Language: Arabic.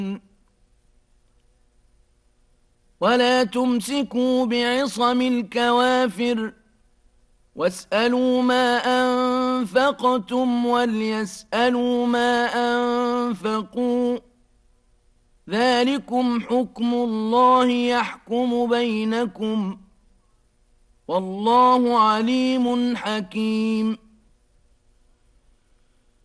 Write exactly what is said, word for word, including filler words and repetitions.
ولا تمسكوا بعصم الكوافر واسألوا ما أنفقتم وليسألوا ما أنفقوا ذلكم حكم الله يحكم بينكم والله عليم حكيم